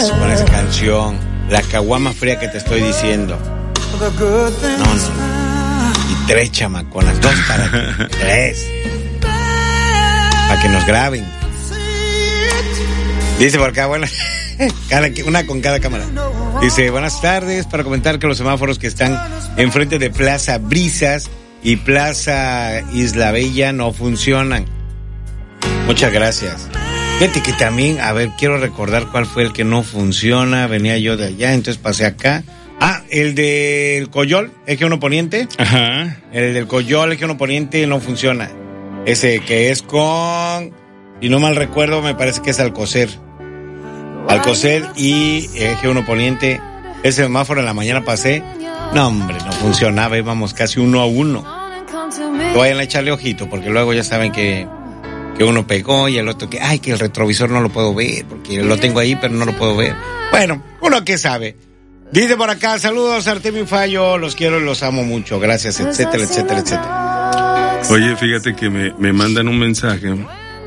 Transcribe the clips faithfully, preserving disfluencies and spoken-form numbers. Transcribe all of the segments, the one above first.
paso con esa canción. La caguama fría que te estoy diciendo. No, no. Y tres chamaconas, dos para que, tres. Para que nos graben. Dice por acá, bueno, cada, una con cada cámara. Dice, buenas tardes, para comentar que los semáforos que están enfrente de Plaza Brisas y Plaza Isla Bella no funcionan. Muchas gracias. Fíjate que también, a ver, quiero recordar cuál fue el que no funciona. Venía yo de allá, entonces pasé acá. Ah, el del Coyol, eje uno poniente. Ajá. El del Coyol, eje uno poniente, no funciona. Ese que es con, si no mal recuerdo, me parece que es Alcocer. Alcocer y eje uno poniente. Ese semáforo en la mañana pasé. No, hombre, no funcionaba, íbamos casi uno a uno. Vayan a echarle ojito, porque luego ya saben que... que uno pegó y el otro que, ay, que el retrovisor no lo puedo ver, porque lo tengo ahí, pero no lo puedo ver. Bueno, uno que sabe. Dice por acá, saludos Artemio Fallo, los quiero y los amo mucho, gracias, etcétera, etcétera, etcétera. Oye, fíjate que me, me mandan un mensaje.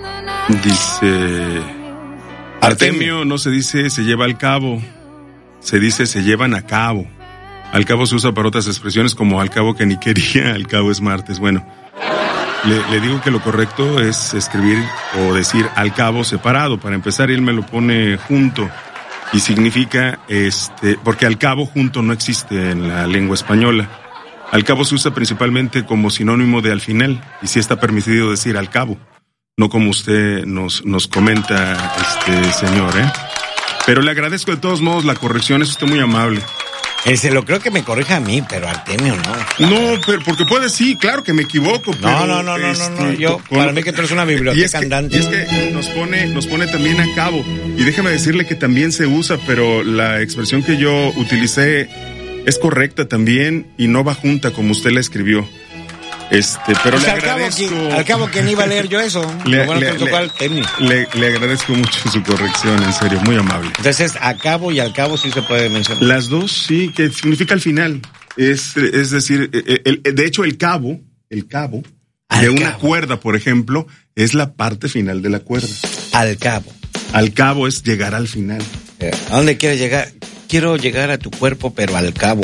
Dice, Artemio no se dice se lleva al cabo, se dice se llevan a cabo. Al cabo se usa para otras expresiones como al cabo que ni quería, al cabo es martes. Bueno, Le, le digo que lo correcto es escribir o decir al cabo separado. Para empezar, él me lo pone junto y significa, este, porque al cabo junto no existe en la lengua española. Al cabo se usa principalmente como sinónimo de al final y sí está permitido decir al cabo, no como usted nos, nos comenta, este señor, ¿eh? Pero le agradezco de todos modos la corrección, es usted muy amable. Ese lo creo que me corrija a mí, pero Artemio no. No, pero porque puede, sí, claro que me equivoco. No, pero, no, no, no, este, no, no, yo, con, para mí que tú eres una biblioteca y es que, andante. Y es que nos pone, nos pone también a cabo. Y déjame decirle que también se usa, pero la expresión que yo utilicé es correcta también y no va junta como usted la escribió. Este, pero o sea, le agradezco. Al cabo, que, al cabo que ni iba a leer yo eso. Le, bueno, le, le, le, le agradezco mucho su corrección, en serio, muy amable. Entonces, a cabo y al cabo sí se puede mencionar. Las dos, sí, que significa al final. Es, es decir, el, el, de hecho, el cabo, el cabo al de una cabo. Cuerda, por ejemplo, es la parte final de la cuerda. Al cabo. Al cabo es llegar al final. ¿A dónde quieres llegar? Quiero llegar a tu cuerpo, pero al cabo.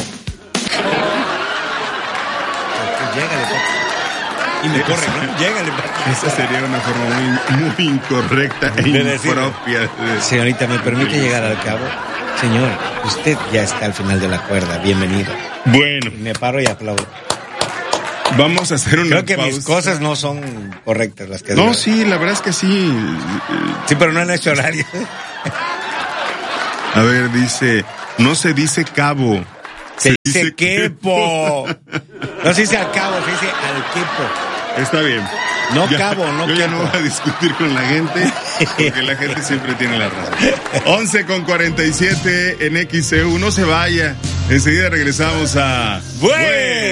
Llégale, papi. Y me corre, ¿no? Llégale, papi. Esa sería una forma muy, muy incorrecta e impropia. De... Señorita, ¿me permite llegar al cabo? Señor, usted ya está al final de la cuerda. Bienvenido. Bueno. Y me paro y aplaudo. Vamos a hacer una Creo que pausa. mis cosas no son correctas las que... No, digo. sí, la verdad es que sí. Sí, pero no en este horario. A ver, dice, no se dice cabo. Se, se dice, dice quepo. No se dice al cabo, se dice al quepo. Está bien. No ya, cabo, no yo quepo. Ya no voy a discutir con la gente, porque la gente siempre tiene la razón. once con cuarenta y siete en X C U. No se vaya. Enseguida regresamos a... ¡Buen!